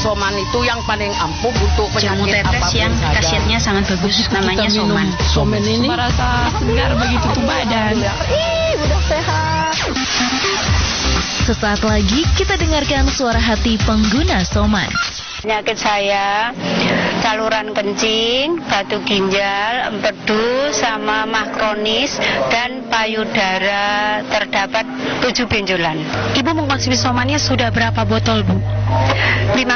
Soman itu yang paling ampuh untuk jamu penyakit tetes apapun yang saja. khasiatnya sangat bagus, namanya soman. Soman ini merasa segar begitu tuh badan. Udah sehat. Sesaat lagi kita dengarkan suara hati pengguna Soman. Penyakit saya saluran kencing, batu ginjal, empedu, sama mah kronis dan payudara terdapat 7 benjolan. Ibu mengkonsumsi somannya sudah berapa botol, Bu? 5